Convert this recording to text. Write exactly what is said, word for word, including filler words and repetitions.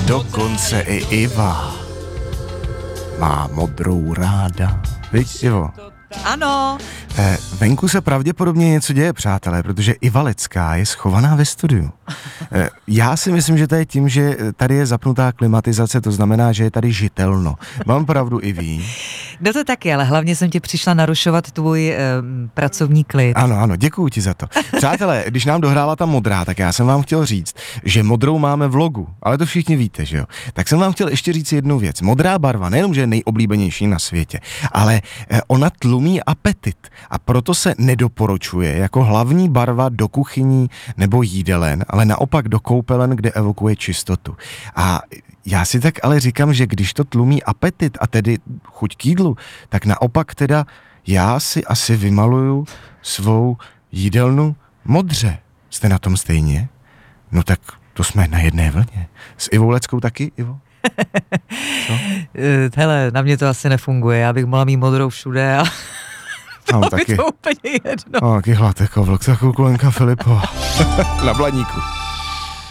Dokonce i Iva má modrou ráda. Víš, Ivo? Ano. Eh, venku se pravděpodobně něco děje, přátelé, protože Iva Lecká je schovaná ve studiu. Eh, já si myslím, že to je tím, že tady je zapnutá klimatizace, to znamená, že je tady žitelno. Mám pravdu i ví? No to taky, ale hlavně jsem tě přišla narušovat tvůj eh, pracovní klid. Ano, ano, děkuju ti za to. Přátelé, když nám dohrála ta modrá, tak já jsem vám chtěl říct, že modrou máme v logu, ale to všichni víte, že jo? Tak jsem vám chtěl ještě říct jednu věc. Modrá barva nejenom, že je nejoblíbenější na světě, ale eh, ona tlumí apetit a proto se nedoporučuje jako hlavní barva do kuchyní nebo jídelen, ale naopak do koupelen, kde evokuje čistotu. A já si tak ale říkám, že když to tlumí apetit a tedy chuť k jídlu, tak naopak teda já si asi vymaluju svou jídelnu modře. Jste na tom stejně? No tak to jsme na jedné vlně. S Ivou Leckou taky, Ivo? Co? Hele, na mě to asi nefunguje, já bych mohla mít modrou všude a bylo by to úplně jedno. No, taky hlatek, takovou kukulenka Filipova. Na Blaníku.